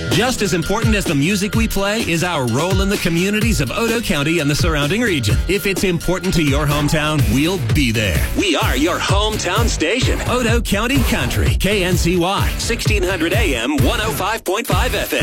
Just as important as the music we play is our role in the communities of Odo County and the surrounding region. If it's important to your hometown, we'll be there. We are your hometown station. Odo County Country. KNCY, 1600 AM, 105.5 FM.